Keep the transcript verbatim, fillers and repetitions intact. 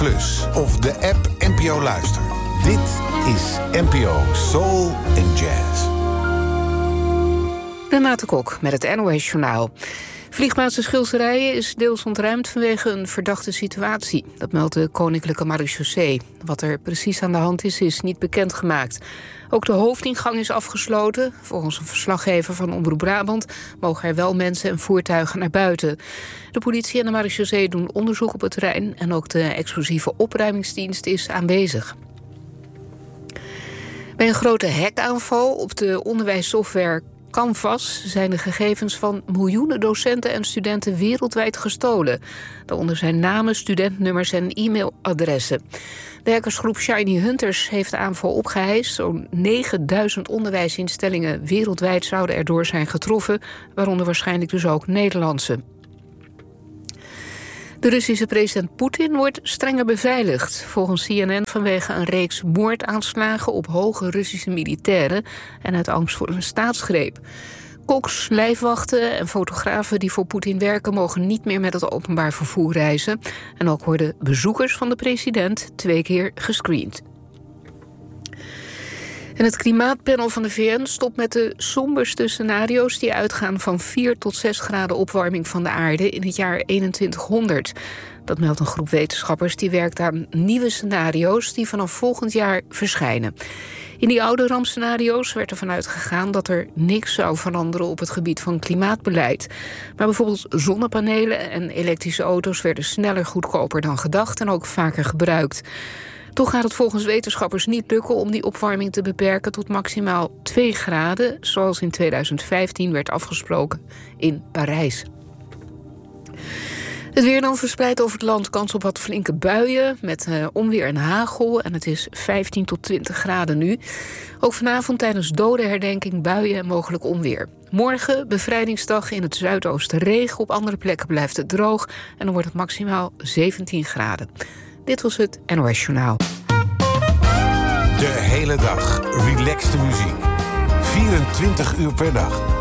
plus of de app N P O Luister. Dit is N P O Soul and Jazz. Renate Kok met het N O S-journaal. Vliegbasis de Schilserijen is deels ontruimd vanwege een verdachte situatie. Dat meldt de Koninklijke Marechaussee. Wat er precies aan de hand is, is niet bekendgemaakt. Ook de hoofdingang is afgesloten. Volgens een verslaggever van Omroep Brabant mogen er wel mensen en voertuigen naar buiten. De politie en de Marechaussee doen onderzoek op het terrein en ook de explosieve opruimingsdienst is aanwezig. Bij een grote hackaanval op de onderwijssoftware Canvas zijn de gegevens van miljoenen docenten en studenten wereldwijd gestolen. Daaronder zijn namen, studentnummers en e-mailadressen. De hackersgroep Shiny Hunters heeft de aanval opgeheist. Zo'n negenduizend onderwijsinstellingen wereldwijd zouden erdoor zijn getroffen, waaronder waarschijnlijk dus ook Nederlandse. De Russische president Poetin wordt strenger beveiligd. Volgens C N N vanwege een reeks moordaanslagen op hoge Russische militairen en uit angst voor een staatsgreep. Koks, lijfwachten en fotografen die voor Poetin werken mogen niet meer met het openbaar vervoer reizen. En ook worden bezoekers van de president twee keer gescreend. En het klimaatpanel van de V N stopt met de somberste scenario's die uitgaan van vier tot zes graden opwarming van de aarde in het jaar eenentwintighonderd. Dat meldt een groep wetenschappers die werkt aan nieuwe scenario's die vanaf volgend jaar verschijnen. In die oude rampscenario's werd er vanuit gegaan dat er niks zou veranderen op het gebied van klimaatbeleid. Maar bijvoorbeeld zonnepanelen en elektrische auto's werden sneller goedkoper dan gedacht en ook vaker gebruikt. Toch gaat het volgens wetenschappers niet lukken om die opwarming te beperken tot maximaal twee graden, zoals in tweeduizend vijftien werd afgesproken in Parijs. Het weer dan verspreidt over het land, kans op wat flinke buien met uh, onweer en hagel. En het is vijftien tot twintig graden nu. Ook vanavond tijdens dodenherdenking buien en mogelijk onweer. Morgen, bevrijdingsdag, in het zuidoosten regen. Op andere plekken blijft het droog. En dan wordt het maximaal zeventien graden. Dit was het N O S-journaal. De hele dag relaxte muziek. vierentwintig uur per dag.